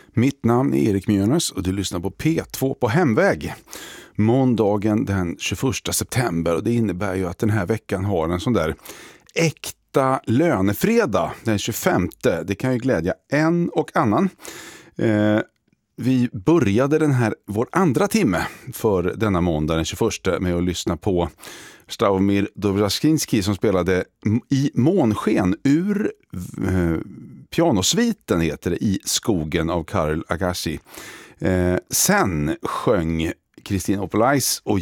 Mitt namn är Erik Mjörners och du lyssnar på P2 på Hemväg. Måndagen den 21 september, och det innebär ju att den här veckan har en sån där äkta lönefredag den 25. Det kan ju glädja en och annan. Vi började vår andra timme för denna måndag den 21 med att lyssna på Sławomir Dobrzański som spelade i månsken ur pianosviten heter det, i skogen av Karl Agassi. Sen sjöng Kristina Opolais och